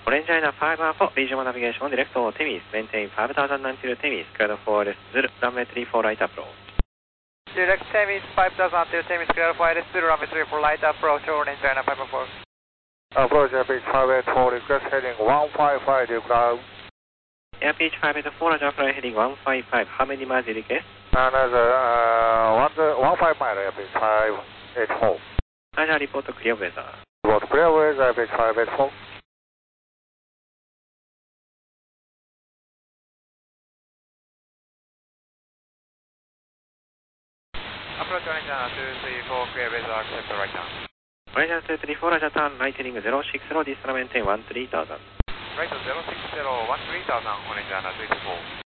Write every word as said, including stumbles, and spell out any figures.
Orange China five one four, regional navigation direct to Temis, maintain five thousand until Temis, cleared for Zulu, runway three four right approach. Direct Temis five thousand until Temis, cleared for Zulu, runway three four right approach, Orange China five one four. Approach Airpage five eight four, request heading one five five, deep cloud. Airpage five eight four, Roger, fly heading one five five, how many miles did you get? Another uh, one, one five mile, Airpage five eight four. Roger, report to clear weather. Report clear weather, Airpage five eight four. Approach Orange China two three four, clear weather, accept right now. Orange two three four, Roger, turn right heading zero six zero, distance maintain one three thousand. Right zero six zero one three thousand, Orange China two three four.